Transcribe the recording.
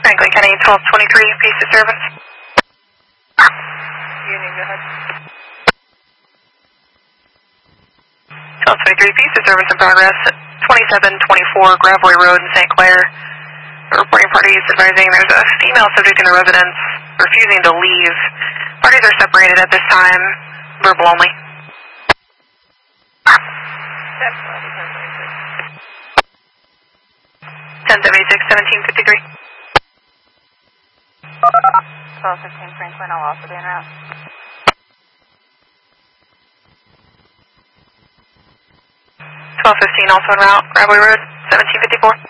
Franklin County 1223, piece of service. Union, go ahead. 1223, piece of service in progress. 2724 Gravois Road in St. Clair. The reporting party is advising there's a female subject in the residence refusing to leave. Parties are separated at this time. Verbal only. 1076, 1753. 1215 Franklin, I'll also be en route. 1215 also en route. Gravois Road, 1754.